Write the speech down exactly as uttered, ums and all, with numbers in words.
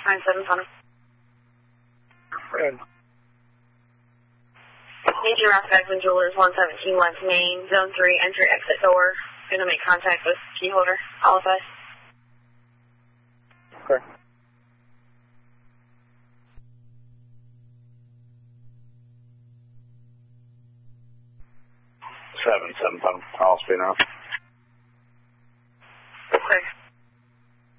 nine seven Tunnel. Red. Major Rathbacks and Jewelers one seventeen West Main, Zone three, entry exit door. Gonna make contact with key holder. Qualify. Okay. seven seven Tunnel. I'll spin out.